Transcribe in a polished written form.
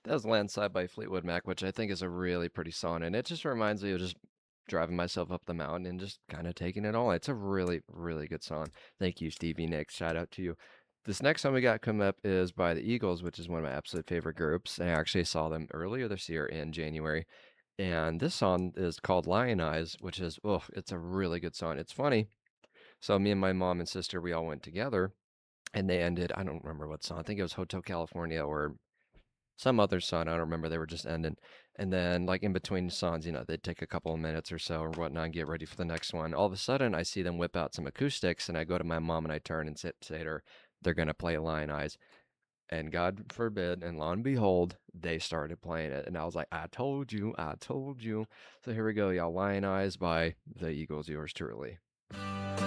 That was Landside by Fleetwood Mac, which I think is a really pretty song, and it just reminds me of just driving myself up the mountain and just kind of taking it all. It's a really, really good song. Thank you, Stevie Nicks. Shout out to you. This next song we got coming up is by the Eagles, which is one of my absolute favorite groups. I actually saw them earlier this year in January. And this song is called Lion Eyes, which is, oh, it's a really good song. It's funny. So me and my mom and sister, we all went together and they ended, I don't remember what song. I think it was Hotel California or some other song, I don't remember, they were just ending. And then, like, in between songs, they'd take a couple of minutes or so or whatnot and get ready for the next one. All of a sudden, I see them whip out some acoustics, and I go to my mom and I turn and say to her, they're going to play Lion Eyes. And God forbid, and lo and behold, they started playing it. And I was like, I told you, I told you. So here we go, y'all. Lion Eyes by the Eagles, yours truly.